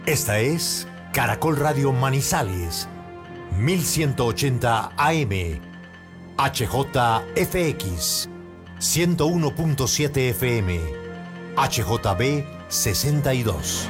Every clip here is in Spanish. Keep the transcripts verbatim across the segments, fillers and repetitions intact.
Esta es Caracol Radio Manizales, mil ciento ochenta A M, H J F X, ciento uno punto siete F M, H J B sesenta y dos.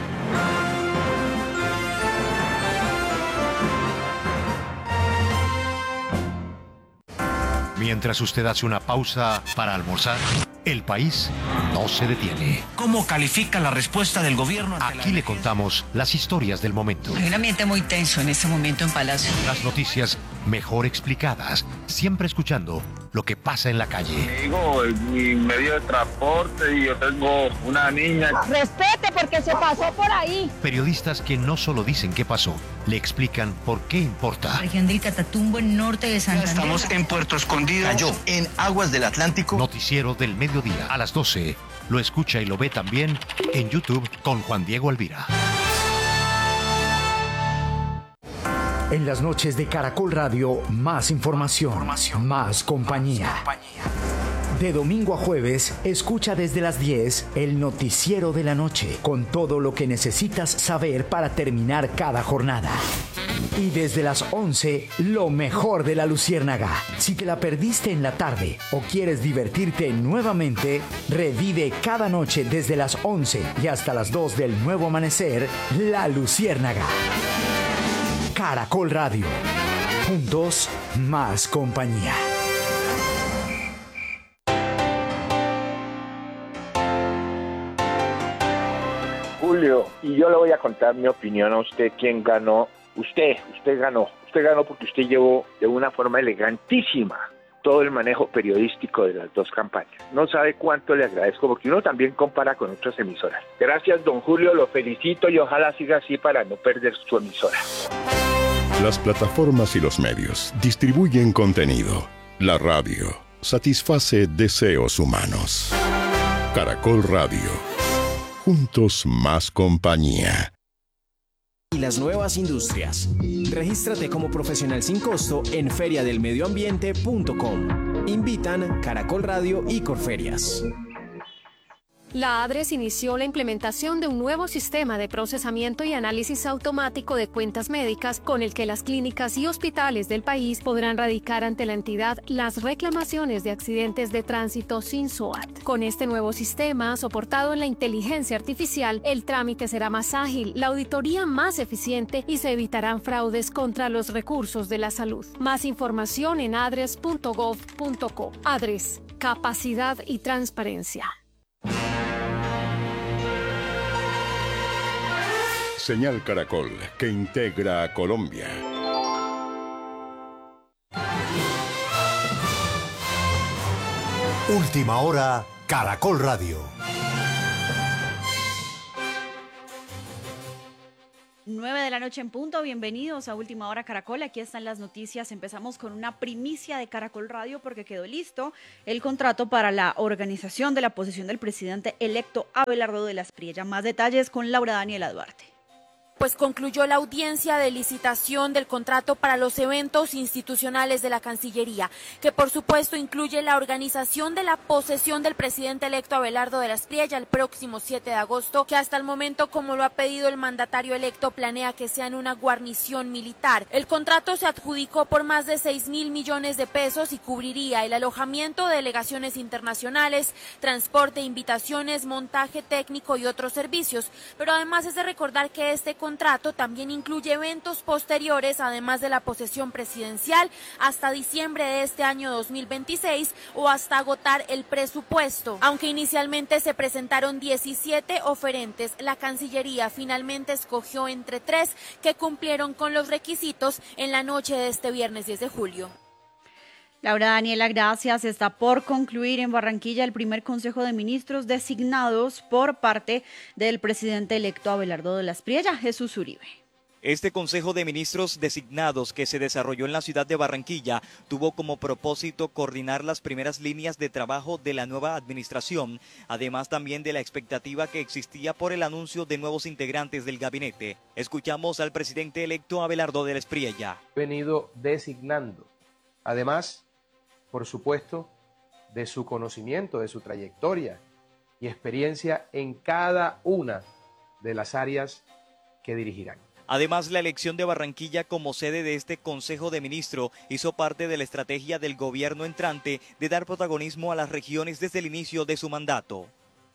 Mientras usted hace una pausa para almorzar, el país no se detiene. ¿Cómo califica la respuesta del gobierno? Aquí le contamos las historias del momento. Hay un ambiente muy tenso en este momento en Palacio. Las noticias mejor explicadas, siempre escuchando lo que pasa en la calle. Digo, mi medio de transporte y yo tengo una niña. Respete porque se pasó por ahí. Periodistas que no solo dicen qué pasó, le explican por qué importa. Región del Catatumbo, en norte de Santander. Estamos en Puerto Escondido. Cayó en aguas del Atlántico. Noticiero del mediodía a las doce. Lo escucha y lo ve también en YouTube con Juan Diego Alvira. En las noches de Caracol Radio, más información, información. Más compañía. Más compañía. De domingo a jueves, escucha desde las diez el noticiero de la noche, con todo lo que necesitas saber para terminar cada jornada. Y desde las once, lo mejor de la Luciérnaga. Si te la perdiste en la tarde o quieres divertirte nuevamente, revive cada noche desde las once y hasta las dos del nuevo amanecer, La Luciérnaga. Caracol Radio. Juntos, más compañía. Julio, y yo le voy a contar mi opinión a usted, quién ganó. Usted, usted ganó. Usted ganó porque usted llevó de una forma elegantísima todo el manejo periodístico de las dos campañas. No sabe cuánto le agradezco, porque uno también compara con otras emisoras. Gracias, don Julio, lo felicito y ojalá siga así para no perder su emisora. Las plataformas y los medios distribuyen contenido. La radio satisface deseos humanos. Caracol Radio. Juntos más compañía. Y las nuevas industrias. Regístrate como profesional sin costo en feria del medio ambiente punto com. Invitan Caracol Radio y Corferias. La ADRES inició la implementación de un nuevo sistema de procesamiento y análisis automático de cuentas médicas con el que las clínicas y hospitales del país podrán radicar ante la entidad las reclamaciones de accidentes de tránsito sin S O A T. Con este nuevo sistema, soportado en la inteligencia artificial, el trámite será más ágil, la auditoría más eficiente y se evitarán fraudes contra los recursos de la salud. Más información en adres punto gov punto co. ADRES, capacidad y transparencia. Señal Caracol, que integra a Colombia. Última hora, Caracol Radio. nueve de la noche en punto, bienvenidos a Última Hora Caracol, aquí están las noticias. Empezamos con una primicia de Caracol Radio porque quedó listo el contrato para la organización de la posesión del presidente electo Abelardo de la Espriella. Más detalles con Laura Daniela Duarte. Pues concluyó la audiencia de licitación del contrato para los eventos institucionales de la Cancillería, que por supuesto incluye la organización de la posesión del presidente electo Abelardo de la Espriella el próximo siete de agosto, que hasta el momento, como lo ha pedido el mandatario electo, planea que sea en una guarnición militar. El contrato se adjudicó por más de seis mil millones de pesos y cubriría el alojamiento de delegaciones internacionales, transporte, invitaciones, montaje técnico y otros servicios. Pero además es de recordar que este contrato también incluye eventos posteriores, además de la posesión presidencial, hasta diciembre de este año dos mil veintiséis o hasta agotar el presupuesto. Aunque inicialmente se presentaron diecisiete oferentes, la Cancillería finalmente escogió entre tres que cumplieron con los requisitos en la noche de este viernes diez de julio. Laura Daniela, gracias. Está por concluir en Barranquilla el primer Consejo de Ministros designados por parte del presidente electo Abelardo de la Espriella, Jesús Uribe. Este Consejo de Ministros designados que se desarrolló en la ciudad de Barranquilla tuvo como propósito coordinar las primeras líneas de trabajo de la nueva administración, además también de la expectativa que existía por el anuncio de nuevos integrantes del gabinete. Escuchamos al presidente electo Abelardo de la Espriella. He venido designando, además, por supuesto, de su conocimiento, de su trayectoria y experiencia en cada una de las áreas que dirigirán. Además, la elección de Barranquilla como sede de este Consejo de Ministros hizo parte de la estrategia del gobierno entrante de dar protagonismo a las regiones desde el inicio de su mandato.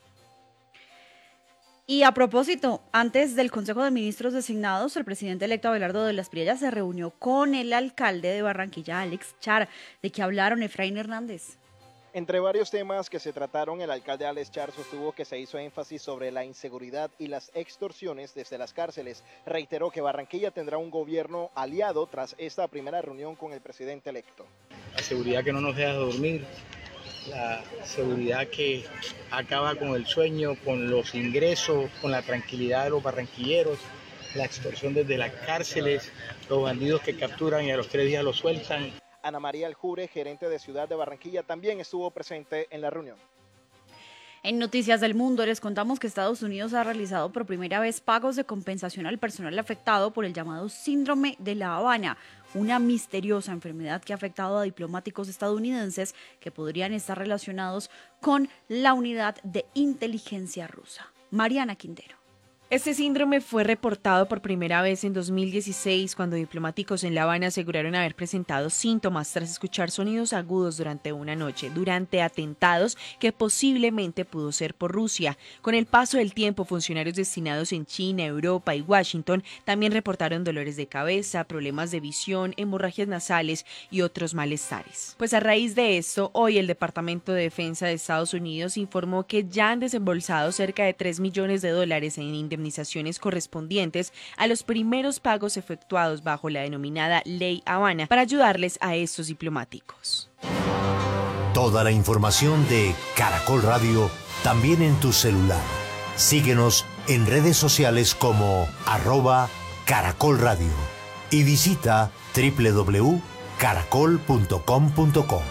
Y a propósito, antes del Consejo de Ministros designados, el presidente electo Abelardo de las Priellas se reunió con el alcalde de Barranquilla, Alex Char. ¿De qué hablaron, Efraín Hernández? Entre varios temas que se trataron, el alcalde Alex Char sostuvo que se hizo énfasis sobre la inseguridad y las extorsiones desde las cárceles. Reiteró que Barranquilla tendrá un gobierno aliado tras esta primera reunión con el presidente electo. La seguridad que no nos deja dormir, la seguridad que acaba con el sueño, con los ingresos, con la tranquilidad de los barranquilleros, la extorsión desde las cárceles, los bandidos que capturan y a los tres días los sueltan. Ana María Aljure, gerente de Ciudad de Barranquilla, también estuvo presente en la reunión. En Noticias del Mundo les contamos que Estados Unidos ha realizado por primera vez pagos de compensación al personal afectado por el llamado Síndrome de La Habana, una misteriosa enfermedad que ha afectado a diplomáticos estadounidenses que podrían estar relacionados con la unidad de inteligencia rusa. Mariana Quintero. Este síndrome fue reportado por primera vez en dos mil dieciséis, cuando diplomáticos en La Habana aseguraron haber presentado síntomas tras escuchar sonidos agudos durante una noche, durante atentados que posiblemente pudo ser por Rusia. Con el paso del tiempo, funcionarios destinados en China, Europa y Washington también reportaron dolores de cabeza, problemas de visión, hemorragias nasales y otros malestares. Pues a raíz de esto, hoy el Departamento de Defensa de Estados Unidos informó que ya han desembolsado cerca de tres millones de dólares en indemnizaciones correspondientes a los primeros pagos efectuados bajo la denominada Ley Habana para ayudarles a estos diplomáticos. Toda la información de Caracol Radio también en tu celular. Síguenos en redes sociales como arroba Caracol Radio y visita doble u doble u doble u punto caracol punto com punto co.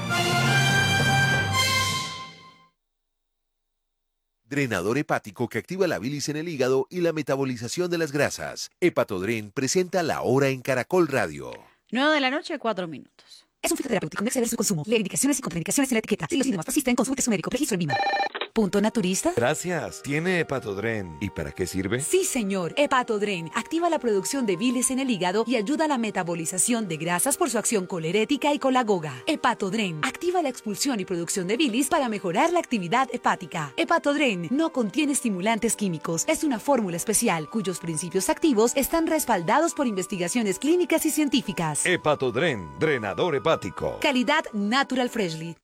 Drenador hepático que activa la bilis en el hígado y la metabolización de las grasas. Hepatodren presenta La Hora en Caracol Radio. nueve de la noche, cuatro minutos. Es un fitoterapéutico, no exceder su consumo. Lee indicaciones y contraindicaciones en la etiqueta. Si los síntomas persisten, consulte a su médico. Registro en Vima. ¿Punto naturista? Gracias. ¿Tiene Hepatodren? ¿Y para qué sirve? Sí, señor. Hepatodren activa la producción de bilis en el hígado y ayuda a la metabolización de grasas por su acción colerética y colagoga. Hepatodren activa la expulsión y producción de bilis para mejorar la actividad hepática. Hepatodren no contiene estimulantes químicos. Es una fórmula especial cuyos principios activos están respaldados por investigaciones clínicas y científicas. Hepatodren, drenador hepático. Calidad Natural Freshly.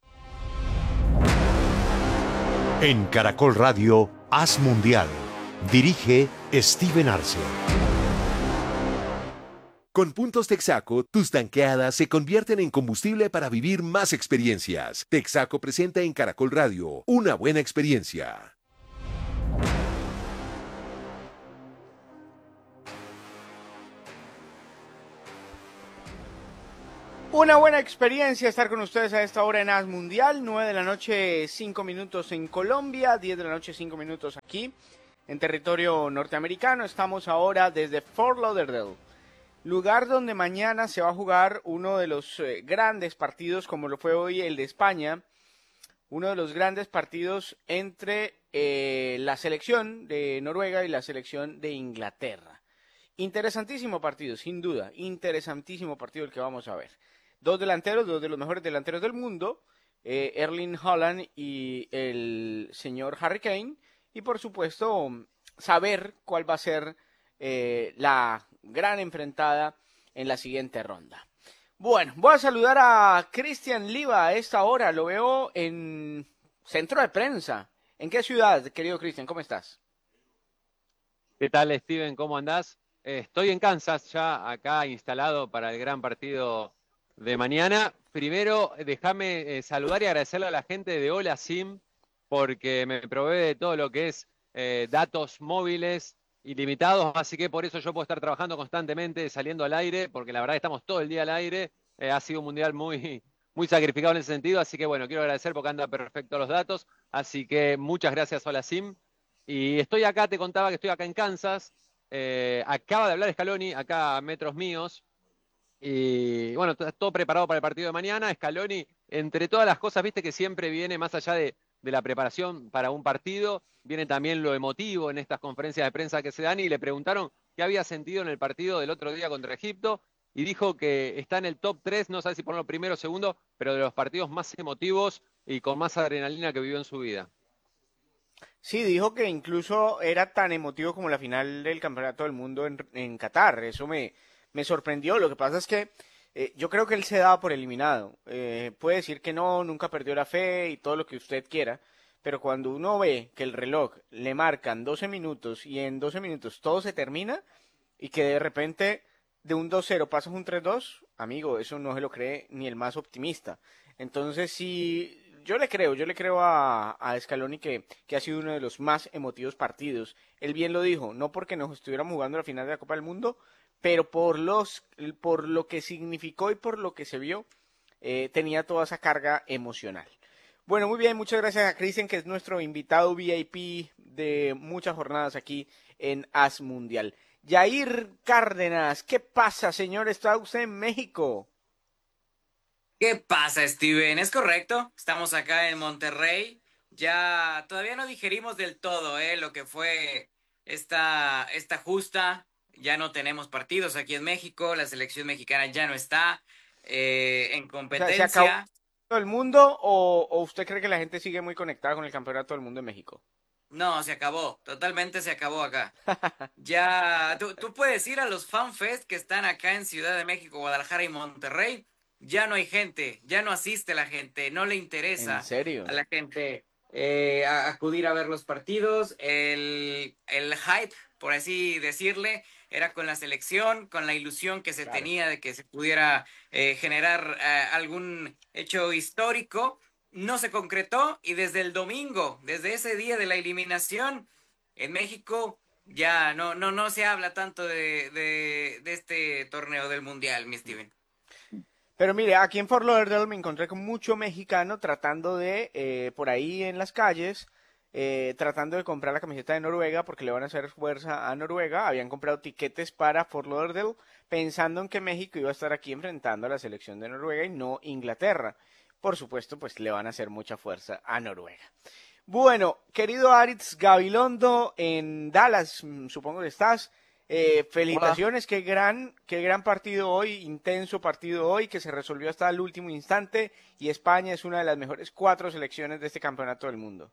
En Caracol Radio, Haz Mundial. Dirige Steven Arce. Con Puntos Texaco, tus tanqueadas se convierten en combustible para vivir más experiencias. Texaco presenta en Caracol Radio una buena experiencia. Una buena experiencia estar con ustedes a esta hora en Haz Mundial, nueve de la noche, cinco minutos en Colombia, diez de la noche, cinco minutos aquí en territorio norteamericano. Estamos ahora desde Fort Lauderdale, lugar donde mañana se va a jugar uno de los eh, grandes partidos, como lo fue hoy el de España, uno de los grandes partidos entre eh, la selección de Noruega y la selección de Inglaterra. Interesantísimo partido, sin duda, interesantísimo partido el que vamos a ver. Dos delanteros, dos de los mejores delanteros del mundo, eh, Erling Haaland y el señor Harry Kane, y por supuesto saber cuál va a ser eh, la gran enfrentada en la siguiente ronda. Bueno, voy a saludar a Cristian Liva a esta hora, lo veo en centro de prensa. ¿En qué ciudad, querido Cristian? ¿Cómo estás? ¿Qué tal, Steven? ¿Cómo andás? Eh, estoy en Kansas, ya acá instalado para el gran partido de mañana. Primero, déjame eh, saludar y agradecerle a la gente de Hola SIM, porque me provee de todo lo que es eh, datos móviles ilimitados, así que por eso yo puedo estar trabajando constantemente, saliendo al aire, porque la verdad estamos todo el día al aire. Eh, ha sido un mundial muy, muy sacrificado en ese sentido, así que bueno, quiero agradecer porque anda perfecto los datos, así que muchas gracias Hola SIM. Y estoy acá, te contaba que estoy acá en Kansas, eh, acaba de hablar Scaloni, acá a metros míos, y bueno, todo preparado para el partido de mañana. Scaloni, entre todas las cosas, viste que siempre viene más allá de, de la preparación para un partido, viene también lo emotivo en estas conferencias de prensa que se dan, y le preguntaron qué había sentido en el partido del otro día contra Egipto y dijo que está en el top tres, no sé si ponerlo primero o segundo, pero de los partidos más emotivos y con más adrenalina que vivió en su vida. Sí, dijo que incluso era tan emotivo como la final del Campeonato del Mundo en, en Qatar. Eso me, me sorprendió. Lo que pasa es que eh, yo creo que él se daba por eliminado. Eh, puede decir que no, nunca perdió la fe y todo lo que usted quiera, pero cuando uno ve que el reloj le marcan doce minutos y en doce minutos todo se termina y que de repente de un dos cero pasas un tres dos, amigo, eso no se lo cree ni el más optimista. Entonces sí, yo le creo, yo le creo a, a Scaloni que, que ha sido uno de los más emotivos partidos. Él bien lo dijo, no porque nos estuviéramos jugando la final de la Copa del Mundo, pero por los por lo que significó y por lo que se vio, eh, tenía toda esa carga emocional. Bueno, muy bien, muchas gracias a Cristian, que es nuestro invitado V I P de muchas jornadas aquí en As Mundial. Yair Cárdenas, ¿qué pasa, señor? ¿Está usted en México? ¿Qué pasa, Steven? Es correcto, estamos acá en Monterrey. Ya todavía no digerimos del todo eh, lo que fue esta, esta justa. Ya no tenemos partidos aquí en México, la selección mexicana ya no está eh, en competencia. O sea, ¿se acabó todo el mundo o, o usted cree que la gente sigue muy conectada con el Campeonato del Mundo en México? No, se acabó, totalmente se acabó acá. Ya, tú, tú puedes ir a los FanFest que están acá en Ciudad de México, Guadalajara y Monterrey. Ya no hay gente, ya no asiste la gente, no le interesa ¿En serio? a la gente eh, a acudir a ver los partidos. El, el hype, por así decirle, era con la selección, con la ilusión que se Claro. tenía de que se pudiera eh, generar eh, algún hecho histórico. No se concretó y desde el domingo, desde ese día de la eliminación, en México ya no, no, no se habla tanto de, de, de este torneo del Mundial, mi Steven. Pero mire, aquí en Fort Lauderdale me encontré con mucho mexicano tratando de, eh, por ahí en las calles, eh, tratando de comprar la camiseta de Noruega porque le van a hacer fuerza a Noruega. Habían comprado tiquetes para Fort Lauderdale pensando en que México iba a estar aquí enfrentando a la selección de Noruega y no Inglaterra. Por supuesto, pues le van a hacer mucha fuerza a Noruega. Bueno, querido Aritz Gabilondo en Dallas, supongo que estás. Eh, felicitaciones, qué gran, qué gran partido hoy, intenso partido hoy, que se resolvió hasta el último instante y España es una de las mejores cuatro selecciones de este campeonato del mundo.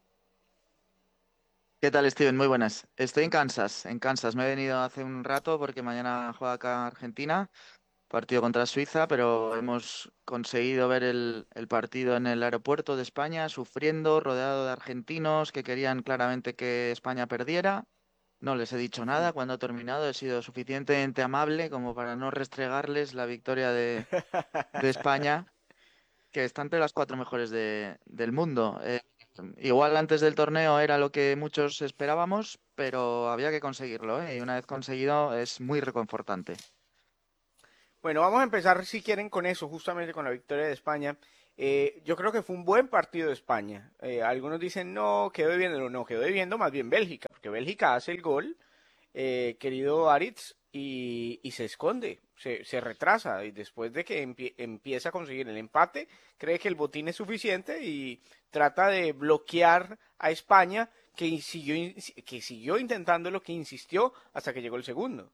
¿Qué tal, Steven? Muy buenas. Estoy en Kansas, en Kansas. Me he venido hace un rato porque mañana juega acá Argentina, partido contra Suiza, pero hemos conseguido ver el, el partido en el aeropuerto de España, sufriendo, rodeado de argentinos que querían claramente que España perdiera. No les he dicho nada cuando ha terminado, he sido suficientemente amable como para no restregarles la victoria de, de España, que está entre las cuatro mejores de, del mundo. Eh, igual antes del torneo era lo que muchos esperábamos, pero había que conseguirlo, ¿eh? Y una vez conseguido es muy reconfortante. Bueno, vamos a empezar si quieren con eso, justamente con la victoria de España. Eh, yo creo que fue un buen partido de España. Eh, algunos dicen, no, quedó debiendo, no, quedó debiendo más bien Bélgica, porque Bélgica hace el gol, eh, querido Aritz, y, y se esconde, se, se retrasa, y después de que empie, empieza a conseguir el empate, cree que el botín es suficiente y trata de bloquear a España, que siguió, que siguió intentando lo que insistió hasta que llegó el segundo.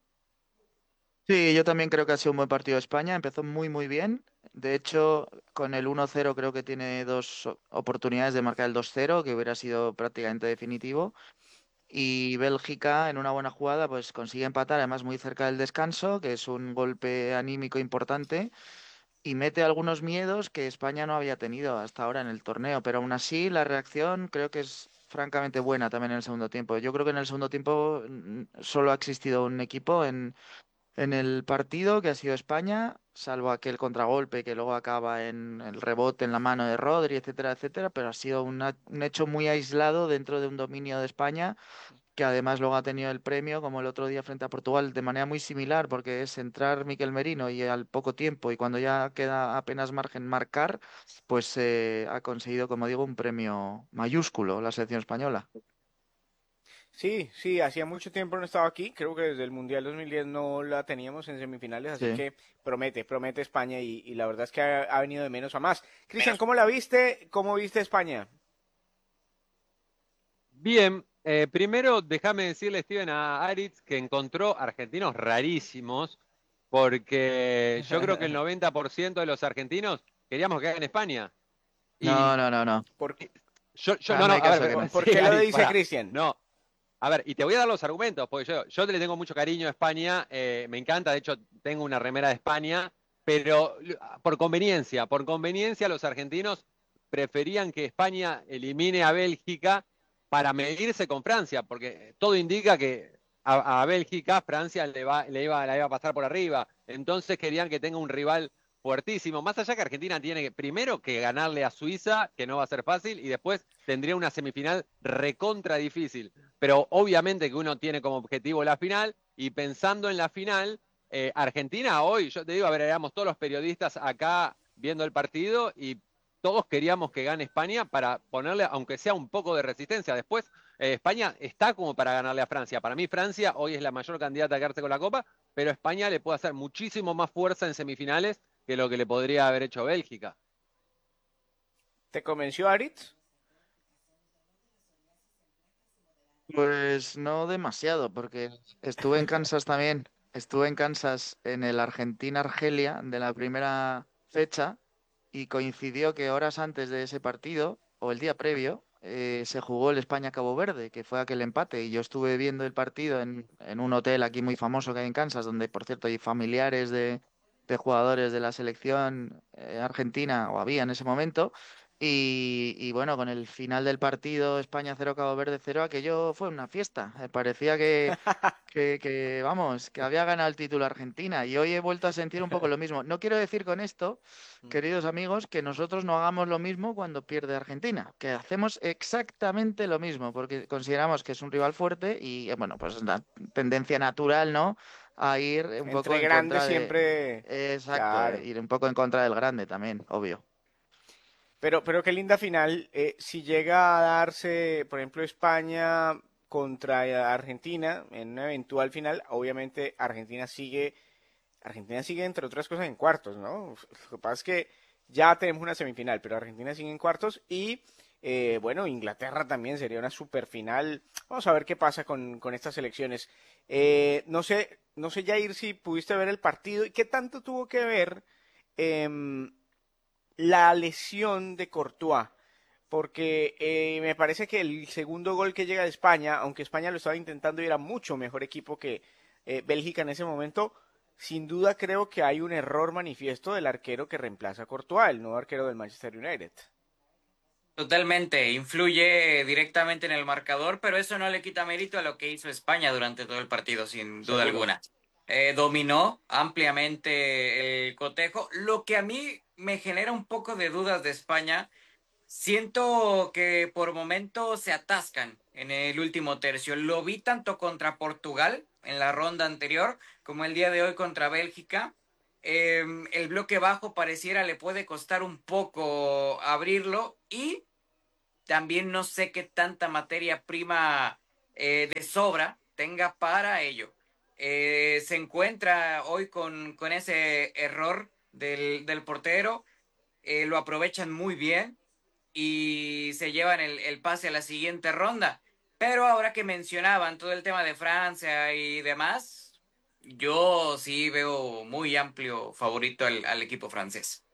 Sí, yo también creo que ha sido un buen partido de España. Empezó muy, muy bien. De hecho, con el uno cero creo que tiene dos oportunidades de marcar el dos cero, que hubiera sido prácticamente definitivo. Y Bélgica, en una buena jugada, pues consigue empatar, además muy cerca del descanso, que es un golpe anímico importante, y mete algunos miedos que España no había tenido hasta ahora en el torneo. Pero aún así, la reacción creo que es francamente buena también en el segundo tiempo. Yo creo que en el segundo tiempo mm, solo ha existido un equipo en en el partido, que ha sido España, salvo aquel contragolpe que luego acaba en el rebote en la mano de Rodri, etcétera, etcétera, pero ha sido una, un hecho muy aislado dentro de un dominio de España, que además luego ha tenido el premio, como el otro día frente a Portugal, de manera muy similar, porque es entrar Mikel Merino y al poco tiempo, y cuando ya queda apenas margen marcar, pues eh, ha conseguido, como digo, un premio mayúsculo la selección española. Sí, sí, hacía mucho tiempo no estaba aquí, creo que desde el Mundial dos mil diez no la teníamos en semifinales, así Sí. que promete, promete España y, y la verdad es que ha, ha venido de menos a más. Cristian, ¿cómo la viste? ¿Cómo viste España? Bien, Eh, primero, déjame decirle, Steven, a Aritz que encontró argentinos rarísimos, porque yo creo que el noventa por ciento de los argentinos queríamos que haga en España. Y No, no, no, no. Porque yo, yo Ah, no, no no, hay a caso ver, que pero- no. ¿Por sí, qué lo Aritz, dice pará. Cristian? No, a ver, y te voy a dar los argumentos, porque yo, yo le tengo mucho cariño a España, eh, me encanta, de hecho tengo una remera de España, pero por conveniencia, por conveniencia los argentinos preferían que España elimine a Bélgica para medirse con Francia, porque todo indica que a, a Bélgica Francia le, va, le iba, la iba a pasar por arriba, entonces querían que tenga un rival fuertísimo, más allá que Argentina tiene que, primero que ganarle a Suiza, que no va a ser fácil, y después tendría una semifinal recontra difícil, pero obviamente que uno tiene como objetivo la final, y pensando en la final, eh, Argentina hoy, yo te digo, a ver, éramos todos los periodistas acá viendo el partido, y todos queríamos que gane España para ponerle, aunque sea un poco de resistencia. Después, eh, España está como para ganarle a Francia. Para mí, Francia hoy es la mayor candidata a quedarse con la Copa, pero España le puede hacer muchísimo más fuerza en semifinales que lo que le podría haber hecho Bélgica. ¿Te convenció Aritz? Pues no demasiado, porque estuve en Kansas también. Estuve en Kansas en el Argentina-Argelia de la primera fecha y coincidió que horas antes de ese partido, o el día previo, eh, se jugó el España-Cabo Verde, que fue aquel empate. Y yo estuve viendo el partido en, en un hotel aquí muy famoso que hay en Kansas, donde, por cierto, hay familiares de, de jugadores de la selección eh, argentina, o había en ese momento. Y, y bueno, con el final del partido, España cero, Cabo Verde cero, aquello fue una fiesta. Eh, parecía que, que, que, vamos, que había ganado el título Argentina. Y hoy he vuelto a sentir un poco lo mismo. No quiero decir con esto, queridos amigos, que nosotros no hagamos lo mismo cuando pierde Argentina, que hacemos exactamente lo mismo, porque consideramos que es un rival fuerte y, eh, bueno, pues la tendencia natural, ¿no? A ir un Entre poco en grandes contra de... siempre... Exacto, Claro. ir un poco en contra del grande también, obvio. Pero, pero qué linda final. Eh, si llega a darse, por ejemplo, España contra Argentina en una eventual final, obviamente Argentina sigue, Argentina sigue entre otras cosas en cuartos, ¿no? Lo que pasa es que ya tenemos una semifinal, pero Argentina sigue en cuartos y eh, bueno, Inglaterra también sería una super final. Vamos a ver qué pasa con, con estas elecciones. Eh, no sé, no sé, Jair, si pudiste ver el partido y qué tanto tuvo que ver em, la lesión de Courtois, porque eh, me parece que el segundo gol que llega de España, aunque España lo estaba intentando y era mucho mejor equipo que eh, Bélgica en ese momento, sin duda creo que hay un error manifiesto del arquero que reemplaza a Courtois, el nuevo arquero del Manchester United. Totalmente, influye directamente en el marcador, pero eso no le quita mérito a lo que hizo España durante todo el partido, sin duda Seguro. alguna. Eh, dominó ampliamente el cotejo. Lo que a mí me genera un poco de dudas de España, siento que por momentos se atascan en el último tercio. Lo vi tanto contra Portugal en la ronda anterior como el día de hoy contra Bélgica. Eh, el bloque bajo pareciera le puede costar un poco abrirlo y también no sé qué tanta materia prima eh, de sobra tenga para ello. Eh, se encuentra hoy con, con ese error del, del portero, eh, lo aprovechan muy bien y se llevan el, el pase a la siguiente ronda. Pero ahora que mencionaban todo el tema de Francia y demás, yo sí veo muy amplio favorito al, al equipo francés.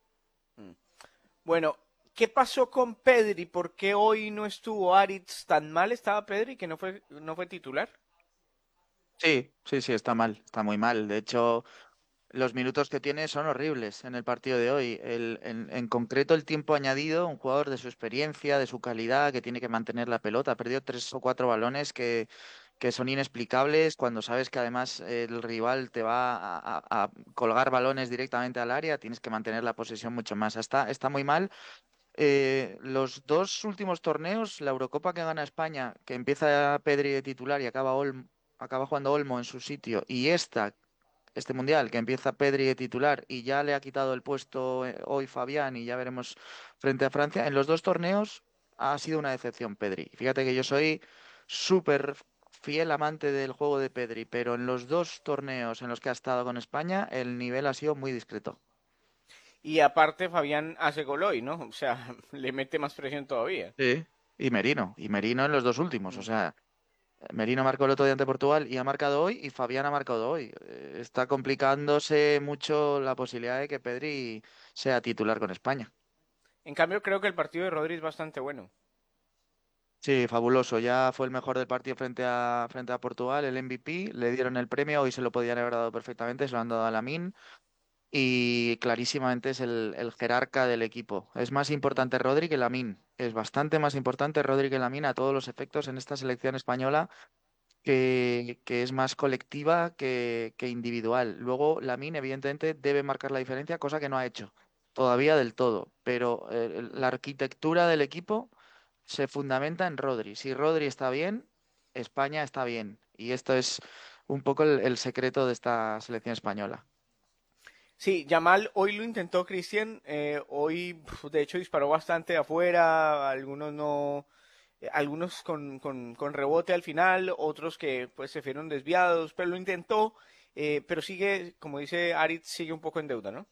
Bueno, ¿qué pasó con Pedri? ¿Por qué hoy no estuvo Aritz? ¿Tan mal estaba Pedri que no fue, no fue titular? Sí, sí, sí, está mal, está muy mal. De hecho, los minutos que tiene son horribles en el partido de hoy. El, en, en concreto, el tiempo añadido, un jugador de su experiencia, de su calidad, que tiene que mantener la pelota. Ha perdido tres o cuatro balones que, que son inexplicables cuando sabes que además el rival te va a, a- a colgar balones directamente al área. Tienes que mantener la posesión mucho más. Está, está muy mal. Eh, los dos últimos torneos, la Eurocopa que gana España, que empieza Pedri de titular y acaba, Olmo, acaba jugando Olmo en su sitio, y esta este mundial, que empieza Pedri de titular y ya le ha quitado el puesto eh, hoy Fabián y ya veremos frente a Francia. En los dos torneos ha sido una decepción Pedri. Fíjate que yo soy súper fiel amante del juego de Pedri, pero en los dos torneos en los que ha estado con España el nivel ha sido muy discreto. Y aparte Fabián hace gol hoy, ¿no? O sea, le mete más presión todavía. Sí. Y Merino, y Merino en los dos últimos, o sea, Merino marcó el otro día ante Portugal y ha marcado hoy, y Fabián ha marcado hoy. Eh, Está complicándose mucho la posibilidad de que Pedri sea titular con España. En cambio, creo que el partido de Rodri es bastante bueno. Sí, fabuloso. Ya fue el mejor del partido frente a, frente a Portugal, el M V P. Le dieron el premio, hoy se lo podían haber dado perfectamente, se lo han dado a Lamine. Y clarísimamente es el, el jerarca del equipo. Es más importante Rodri que Lamine. Es bastante más importante Rodri que Lamine a todos los efectos en esta selección española, que, que es más colectiva que, que individual. Luego Lamine, evidentemente, debe marcar la diferencia, cosa que no ha hecho todavía del todo. Pero eh, la arquitectura del equipo se fundamenta en Rodri. Si Rodri está bien, España está bien. Y esto es un poco el, el secreto de esta selección española. Sí, Yamal hoy lo intentó, Cristian. Eh, hoy, de hecho, disparó bastante afuera. Algunos no, eh, algunos con, con, con rebote al final, otros que pues se fueron desviados, pero lo intentó. Eh, pero sigue, como dice Aritz, sigue un poco en deuda, ¿no?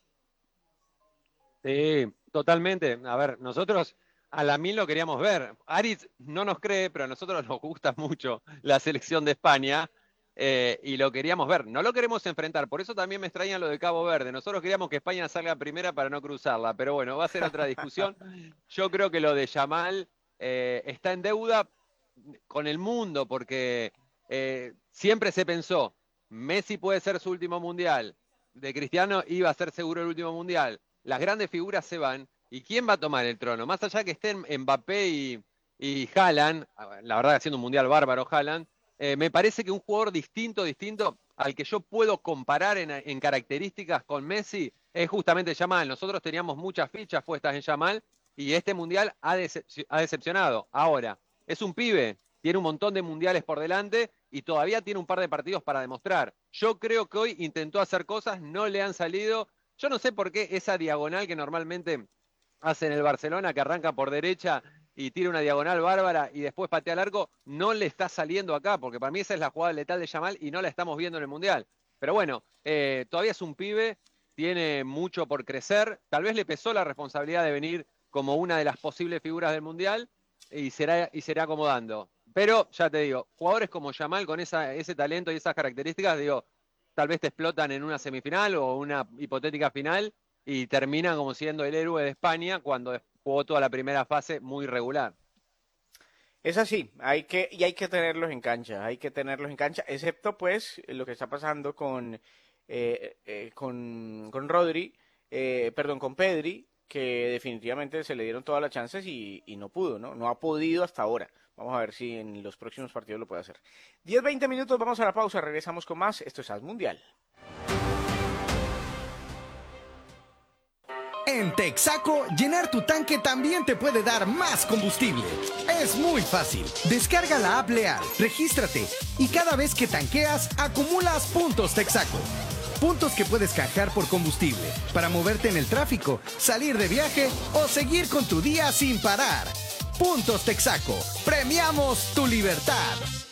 Sí, totalmente. A ver, nosotros a Lamine lo queríamos ver. Aritz no nos cree, pero a nosotros nos gusta mucho la selección de España. Eh, y lo queríamos ver, no lo queremos enfrentar, por eso también me extraña lo de Cabo Verde. Nosotros queríamos que España salga primera para no cruzarla, pero bueno, va a ser otra discusión. Yo creo que lo de Yamal eh, está en deuda con el mundo, porque eh, siempre se pensó, Messi puede ser su último mundial, de Cristiano iba a ser seguro el último mundial, las grandes figuras se van, ¿y quién va a tomar el trono? Más allá que estén Mbappé y, y Haaland, la verdad haciendo un mundial bárbaro Haaland, Eh, me parece que un jugador distinto, distinto, al que yo puedo comparar en, en características con Messi, es justamente Yamal. Nosotros teníamos muchas fichas puestas en Yamal y este mundial ha, decep ha decepcionado. Ahora, es un pibe, tiene un montón de mundiales por delante y todavía tiene un par de partidos para demostrar. Yo creo que hoy intentó hacer cosas, no le han salido. Yo no sé por qué esa diagonal que normalmente hace en el Barcelona, que arranca por derecha y tira una diagonal bárbara y después patea al arco, no le está saliendo acá, porque para mí esa es la jugada letal de Yamal y no la estamos viendo en el Mundial. Pero bueno, eh, todavía es un pibe, tiene mucho por crecer, tal vez le pesó la responsabilidad de venir como una de las posibles figuras del Mundial y será, y será acomodando. Pero, ya te digo, jugadores como Yamal con esa, ese talento y esas características, digo, tal vez te explotan en una semifinal o una hipotética final y terminan como siendo el héroe de España cuando jugó toda la primera fase muy regular. Es así, hay que, y hay que tenerlos en cancha, hay que tenerlos en cancha, excepto pues lo que está pasando con, eh, eh, con, con Rodri, eh, perdón, con Pedri, que definitivamente se le dieron todas las chances y, y no pudo, ¿no? No ha podido hasta ahora. Vamos a ver si en los próximos partidos lo puede hacer. diez, veinte minutos, vamos a la pausa, regresamos con más. Esto es A S Mundial. En Texaco, llenar tu tanque también te puede dar más combustible. Es muy fácil. Descarga la app Leal, regístrate y cada vez que tanqueas, acumulas puntos Texaco. Puntos que puedes canjear por combustible, para moverte en el tráfico, salir de viaje o seguir con tu día sin parar. Puntos Texaco. Premiamos tu libertad.